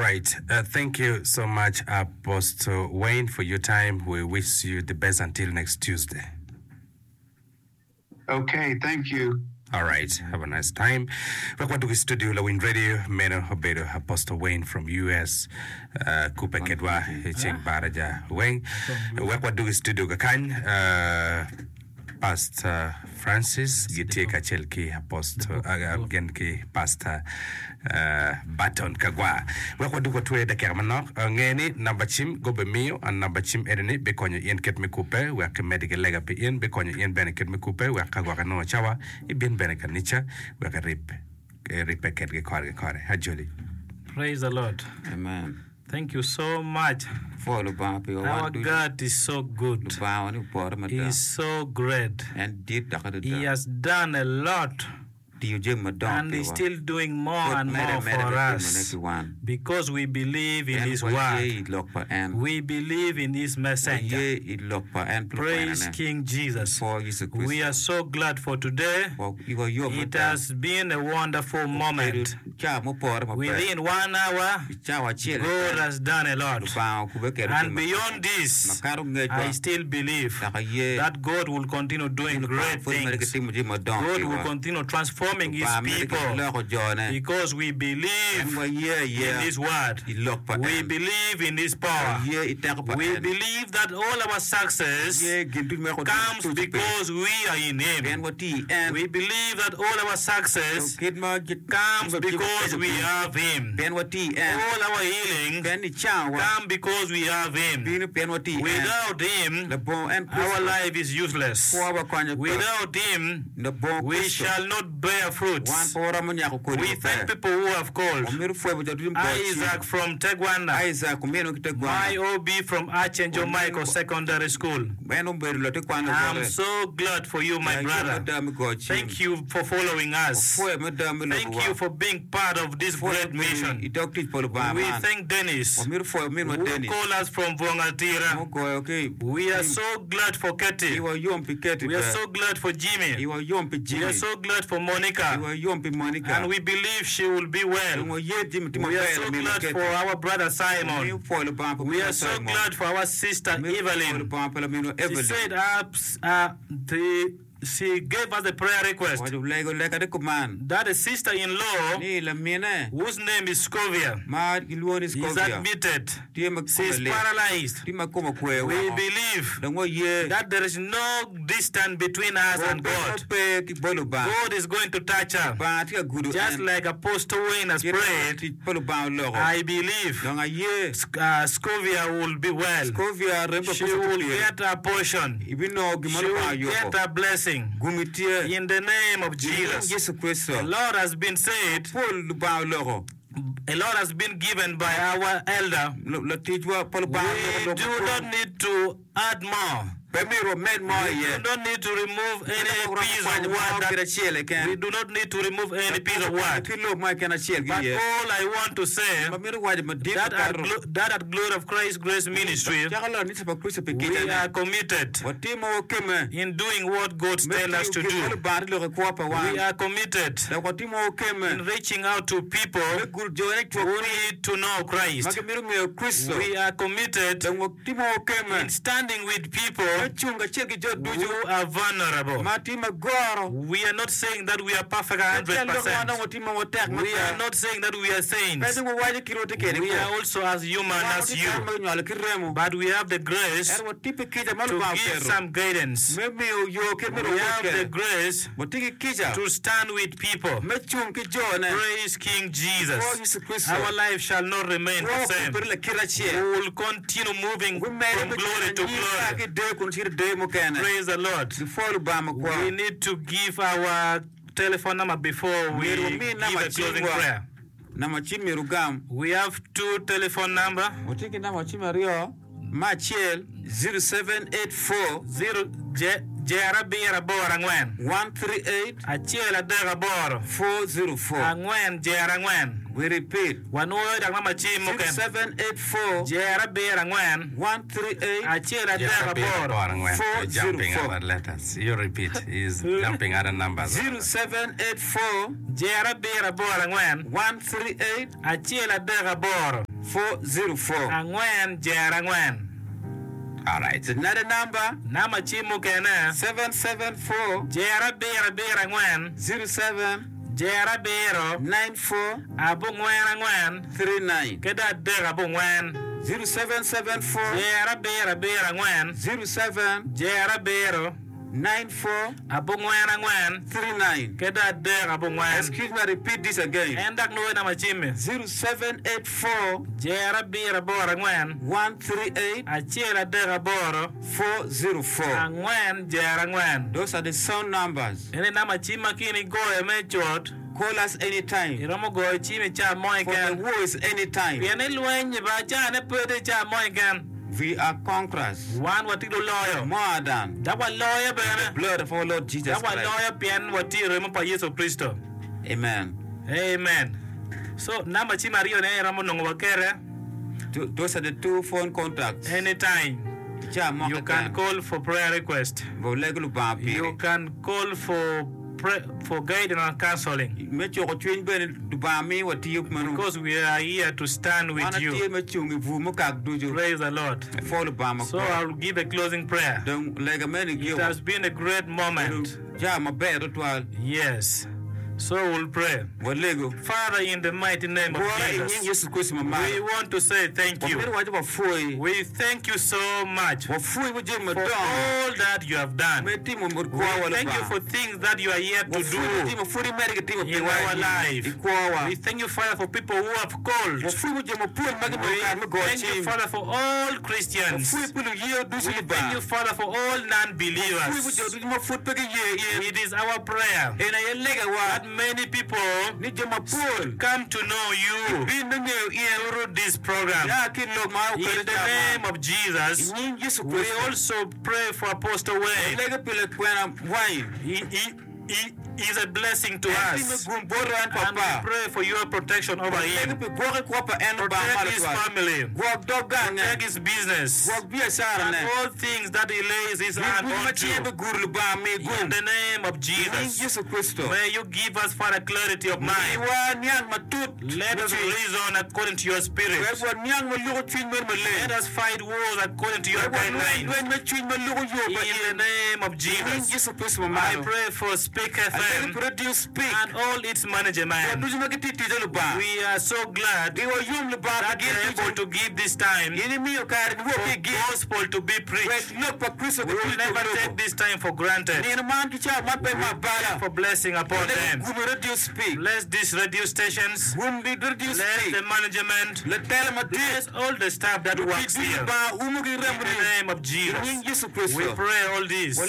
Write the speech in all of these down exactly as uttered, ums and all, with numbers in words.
right. Uh, thank you so much, Apostle Wayne, for your time. We wish you the best until next Tuesday. Okay, thank you. All right. Have a nice time. Welcome to the studio, Lawin Radio. Meno Hobedo, Apostle Wayne from U S. Uh, Kupa Kedwa, Ching Baraja Wayne. Welcome to the studio, Gakan. Uh, Pastor Francis, Giteka Chelki, Apostle, again, Pastor uh, Baton Kagwa. Welcome to the the Kermanok, Ngeni, Nabachim, Gobemio, and Nabachim Edeni, Bekonya Ian Ket Mikupe, where medical legacy in Bekonya Ian Beneket Mikupe, where Kagwano Chawa, Ibin Benekanicha, where a rip, a ripeket Gekore Kore. Hajuli. Praise the Lord. Amen. Thank you so much. Our God is so good. He is so great. He has done a lot. And he's still doing more and more for us because we believe in his word. We believe in his messenger. Praise King Jesus. We are so glad for today. It has been a wonderful moment. Within one hour, God has done a lot. And beyond this, I still believe that God will continue doing great things. God will continue transforming his people because we believe in his word. We believe in his power. We believe that all our success comes because we are in him. We believe that all our success comes because we have him. All our healing comes because we have him. Without him, our life is useless. Without him, we shall not bear fruits. We thank people who have called. Isaac from Tegwana. My O B from Archangel Michael Secondary School. I'm so glad for you, my brother. Thank you for following us. Thank you for being part of this great mission. We thank Dennis, who called us from Vongatira. We are so glad for Katie. We are so glad for Jimmy. We are so glad for Monica. And we believe she will be well. We are so glad for our brother Simon. We are so glad for our sister Evelyn. She said uh, uh, the she gave us a prayer request that a sister-in-law whose name is Scovia is admitted. She is paralyzed. We believe that there is no distance between us and God. God is going to touch her. Just like Apostle Wayne has prayed, I believe uh, Scovia will be well. She will get a portion. She will get a blessing. In the name of Jesus. The Lord has been said. A lot has been given by our elder. We do not need to add more. We do not need to remove any piece of word. That, we do not need to remove any piece of word. But all I want to say that at, that at Glory of Christ Grace Ministry, we are committed in doing what God tells us to do. We are committed in reaching out to people who need to know Christ. We are committed in standing with people who are vulnerable. We are not saying that we are perfect one hundred percent. We are not saying that we are saints. We are also as human as you. But we have the grace to give some guidance. We have the grace to stand with people. Praise King Jesus. Our life shall not remain the same. We will continue moving from glory to glory. Praise the Lord. We need to give our telephone number before we give a closing prayer. We have two telephone number. Machiel zero seven eight four zero Jera bira bor angwen. one three eight, Achiel adega bor. four zero four. Angwen jera angwen. We repeat. Wanuo dak mama chimo ken. six seven eight four, Jera bira angwen. one three eight, Achiel adega bor. four jumping zero four. out letters. You repeat. He's jumping out of numbers. zero seven eight four, Jera bira bor angwen. one three eight, Achiel adega bor. four zero four. Angwen jera angwen. All right. Another number, Nama chimo kene. seven seven four, Jera bira bira angwen. zero seven, Jera biro. nine four, Abu ngwen angwen. three nine. Keda adega bu ngwen. zero seven seven four, Jera bira bira angwen. zero seven, Jera biro. nine four, Abu ngwen angwen. three nine. Keda adega bu ngwen. Excuse me, I repeat this again. Endak nuwe na machime. zero seven eight four, Jera bira bora angwen. one three eight, Achiel adega boro. four zero four. Angwen jera angwen. Those are the sound numbers. Ene na machima kini goye mechot. Call us anytime. Iromo goye chimi cha moy For the ken. voice anytime. Piene luenye ba cha ne pwede cha moy ken. We are conquerors. Wan watido loyo. More than Dawa loyo the bene. blood of our Lord Jesus Dawa Christ. loyo pien watiro mo pa Yesu Kristo. Amen. Amen. So namba chima rio ne ramo nongo wakere. Th- Those are the two phone contacts. Anytime. Cha mo You ka can call for prayer request. Go legulu ba You pi. can call for pre- for guidance and counseling. Me cho ko twin ben du ba mi wati yup manu. Because we are here to stand with Ana tie you. me chungi vu mu kak duju. Praise the Lord. Follow ba ma So ko. I'll give a closing prayer. Don lega me ni It gyo. has been a great moment. Ja ma be ro twal. Yes. So we'll pray. Wo lego. Father, in the mighty name of Bora in Jesus, Yesu Kristo ma ma. we want to say thank Wo you. wa wa foi. We thank you so much Wo foi wo je ma for don. all that you have done. Me ti mo mo We ko wa thank you for things that you are yet to do in our life. We thank you, Father, for people who have called. We thank you, Father, for all Christians. We thank you, Father, for all non-believers. It is our prayer that many people come to know you through this program. In the name of Jesus, we also pray for Apostle Wayne. He, he, he is a blessing to us. And we pray for your protection over him. Protect his family. Protect his business. And all things that he lays his hand onto. In the name of Jesus. May you give us, Father, clarity of mind. Let us reason according to your spirit. Let us fight wars according to your guidelines. In the name of Jesus. I pray for Speak F M and all its management. We are so glad that we are able to give this time for gospel to be preached. We will never take this time for granted. We pray for blessing upon them. Bless these radio stations. Bless the management. Bless all the staff that works here. In the name of Jesus. We pray all this.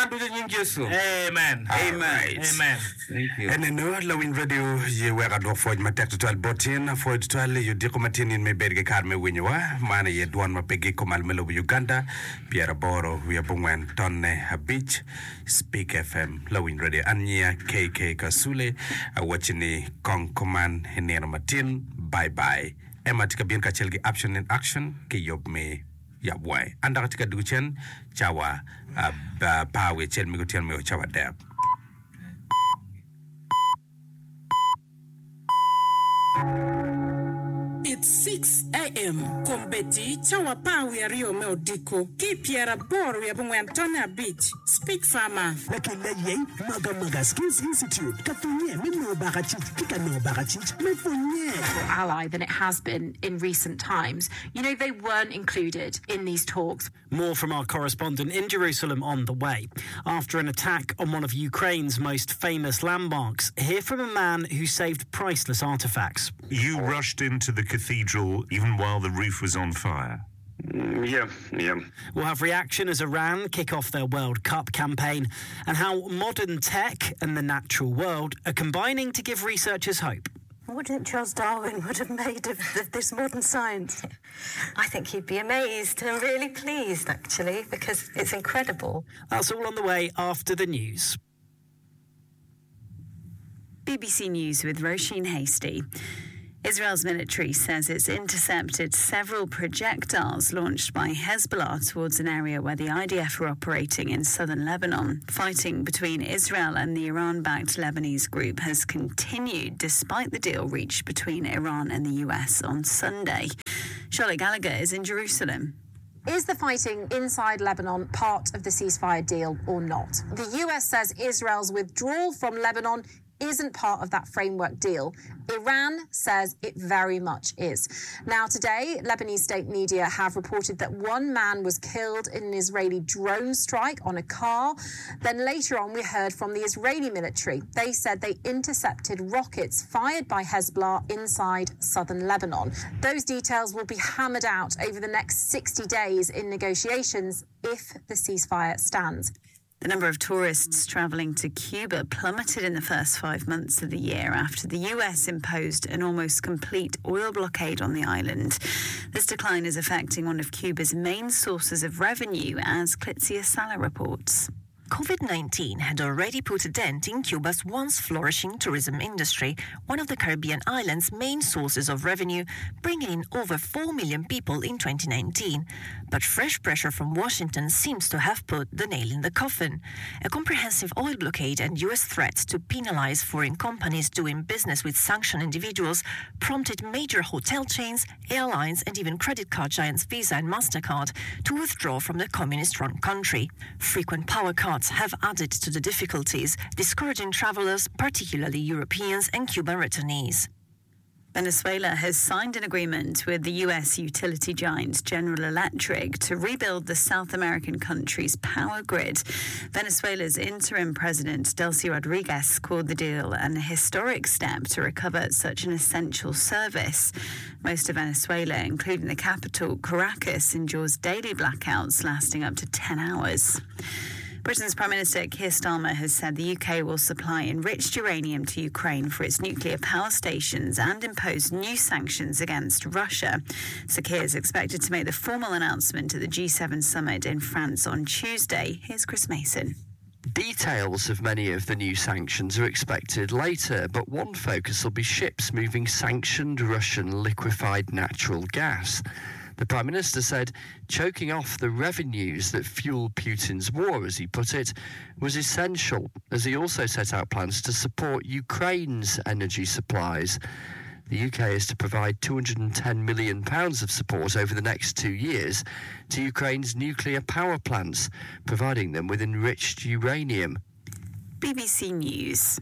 Amen. Amen. Amen. Thank you. And then no la win radio ye wega do foj ma tek total botin foj total you diko matin in me berge kar me winwa mana ye don ma pegi ko mal melo Uganda Pierre Boro we bungwen tonne a beach Speak F M la win radio anya K K Kasule a watchini kong command henera matin bye bye ema tika bien ka chelgi action in action ke yob me ya boy anda tika duchen chawa pa we chel mi go tel me chawa dab. It's six a.m. Kombeti chawa pawi ario meodiko. Ki Pierre Boro ya bungwe Antonia Beach. Speak Farmer. Lakini ye maga maga skills institute kafunye mino bagachit kika no bagachit mefunye ally than it has been in recent times. You know, they weren't included in these talks. More from our correspondent in Jerusalem on the way. After an attack on one of Ukraine's most famous landmarks, hear from a man who saved priceless artifacts. You rushed into the cathedral even while the roof was on fire. Yeah, yeah. We'll have reaction as Iran kick off their World Cup campaign and how modern tech and the natural world are combining to give researchers hope. What do you think Charles Darwin would have made of, of this modern science? I think he'd be amazed and really pleased, actually, because it's incredible. That's all on the way after the news. B B C News with Roisin Hasty. Israel's military says it's intercepted several projectiles launched by Hezbollah towards an area where the I D F are operating in southern Lebanon. Fighting between Israel and the Iran-backed Lebanese group has continued despite the deal reached between Iran and the U S on Sunday. Charlotte Gallagher is in Jerusalem. Is the fighting inside Lebanon part of the ceasefire deal or not? The U S says Israel's withdrawal from Lebanon isn't part of that framework deal. Iran says it very much is. Now, today, Lebanese state media have reported that one man was killed in an Israeli drone strike on a car. Then later on, we heard from the Israeli military. They said they intercepted rockets fired by Hezbollah inside southern Lebanon. Those details will be hammered out over the next sixty days in negotiations if the ceasefire stands. The number of tourists travelling to Cuba plummeted in the first five months of the year after the U S imposed an almost complete oil blockade on the island. This decline is affecting one of Cuba's main sources of revenue, as Clitzia Sala reports. COVID nineteen had already put a dent in Cuba's once flourishing tourism industry, one of the Caribbean islands' main sources of revenue, bringing in over four million people in twenty nineteen. But fresh pressure from Washington seems to have put the nail in the coffin. A comprehensive oil blockade and U S threats to penalize foreign companies doing business with sanctioned individuals prompted major hotel chains, airlines, and even credit card giants Visa and MasterCard to withdraw from the communist-run country. Frequent power cuts have added to the difficulties, discouraging travelers, particularly Europeans and Cuban returnees. Venezuela has signed an agreement with the U S utility giant General Electric to rebuild the South American country's power grid. Venezuela's interim president, Delcy Rodriguez, called the deal an historic step to recover such an essential service. Most of Venezuela, including the capital, Caracas, endures daily blackouts lasting up to ten hours. Britain's Prime Minister Keir Starmer has said the U K will supply enriched uranium to Ukraine for its nuclear power stations and impose new sanctions against Russia. Sir Keir is expected to make the formal announcement at the G seven summit in France on Tuesday. Here's Chris Mason. Details of many of the new sanctions are expected later, but one focus will be ships moving sanctioned Russian liquefied natural gas. The Prime Minister said choking off the revenues that fuel Putin's war, as he put it, was essential, as he also set out plans to support Ukraine's energy supplies. The U K is to provide two hundred ten million pounds of support over the next two years to Ukraine's nuclear power plants, providing them with enriched uranium. B B C News.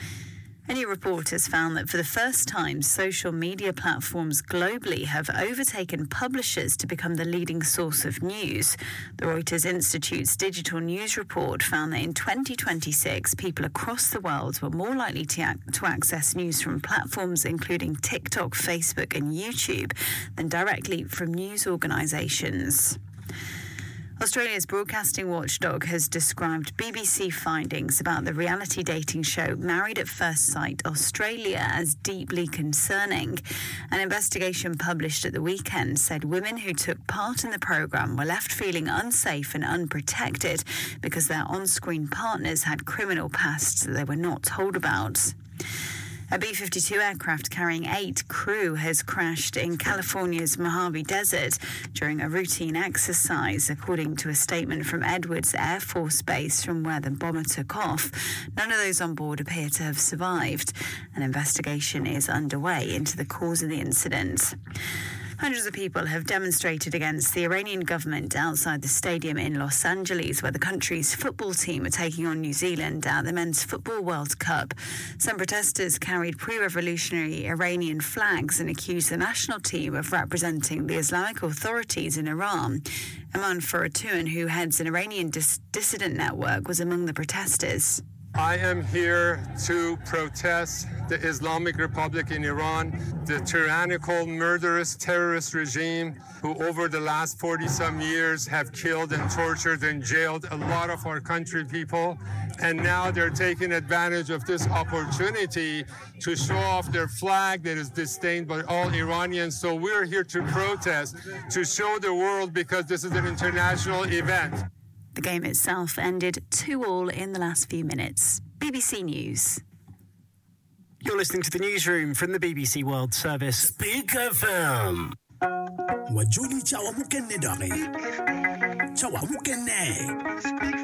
A new report has found that for the first time, social media platforms globally have overtaken publishers to become the leading source of news. The Reuters Institute's digital news report found that in twenty twenty-six, people across the world were more likely to, ac- to access news from platforms including TikTok, Facebook and YouTube than directly from news organisations. Australia's broadcasting watchdog has described B B C findings about the reality dating show Married at First Sight Australia as deeply concerning. An investigation published at the weekend said women who took part in the programme were left feeling unsafe and unprotected because their on-screen partners had criminal pasts that they were not told about. A B fifty-two aircraft carrying eight crew has crashed in California's Mojave Desert during a routine exercise, according to a statement from Edwards Air Force Base from where the bomber took off. None of those on board appear to have survived. An investigation is underway into the cause of the incident. Hundreds of people have demonstrated against the Iranian government outside the stadium in Los Angeles, where the country's football team are taking on New Zealand at the Men's Football World Cup. Some protesters carried pre-revolutionary Iranian flags and accused the national team of representing the Islamic authorities in Iran. Iman Faratoon, who heads an Iranian dis- dissident network, was among the protesters. I am here to protest the Islamic Republic in Iran, the tyrannical, murderous terrorist regime who over the last forty-some years have killed and tortured and jailed a lot of our country people. And now they're taking advantage of this opportunity to show off their flag that is disdained by all Iranians. So we're here to protest, to show the world, because this is an international event. The game itself ended two all in the last few minutes. B B C News. You're listening to the newsroom from the B B C World Service. Speak F M. Wajuli chawa mukene dare. Chawa mukene.